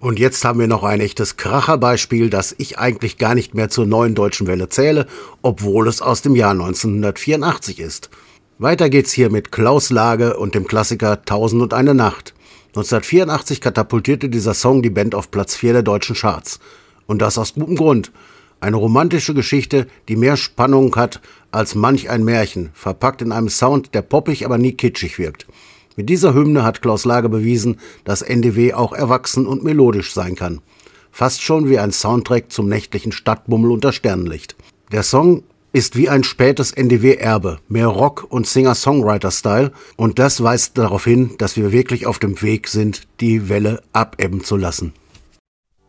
Und jetzt haben wir noch ein echtes Kracherbeispiel, das ich eigentlich gar nicht mehr zur neuen deutschen Welle zähle, obwohl es aus dem Jahr 1984 ist. Weiter geht's hier mit Klaus Lage und dem Klassiker 1001 Nacht. 1984 katapultierte dieser Song die Band auf Platz 4 der deutschen Charts. Und das aus gutem Grund. Eine romantische Geschichte, die mehr Spannung hat als manch ein Märchen, verpackt in einem Sound, der poppig, aber nie kitschig wirkt. Mit dieser Hymne hat Klaus Lage bewiesen, dass NDW auch erwachsen und melodisch sein kann. Fast schon wie ein Soundtrack zum nächtlichen Stadtbummel unter Sternenlicht. Der Song ist wie ein spätes NDW-Erbe, mehr Rock- und Singer-Songwriter-Style, und das weist darauf hin, dass wir wirklich auf dem Weg sind, die Welle abebben zu lassen.